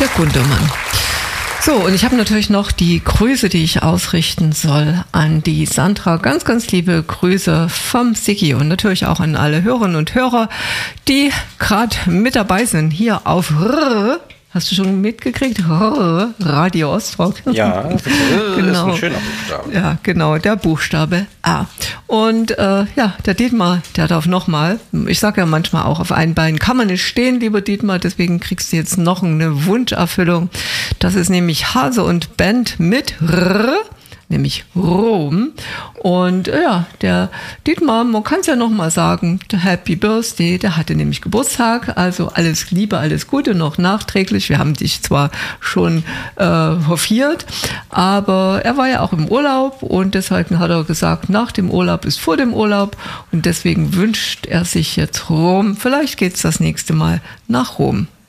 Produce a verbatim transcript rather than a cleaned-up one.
der Gundermann. So, und ich habe natürlich noch die Grüße, die ich ausrichten soll an die Sandra. Ganz, ganz liebe Grüße vom Siggi und natürlich auch an alle Hörerinnen und Hörer, die gerade mit dabei sind hier auf R. Hast du schon mitgekriegt? Radio Ostrock. Ja, das genau. ist ein schöner Buchstabe. Ja, genau, der Buchstabe A. Und äh, ja, der Dietmar, der darf nochmal, ich sage ja manchmal auch, auf einem Bein kann man nicht stehen, lieber Dietmar, deswegen kriegst du jetzt noch eine Wunscherfüllung. Das ist nämlich Hase und Band mit R, nämlich Rom. Und ja, der Dietmar, man kann es ja nochmal sagen, der Happy Birthday, der hatte nämlich Geburtstag, also alles Liebe, alles Gute noch nachträglich. Wir haben dich zwar schon äh, hofiert, aber er war ja auch im Urlaub und deshalb hat er gesagt, nach dem Urlaub ist vor dem Urlaub und deswegen wünscht er sich jetzt Rom. Vielleicht geht's das nächste Mal nach Rom.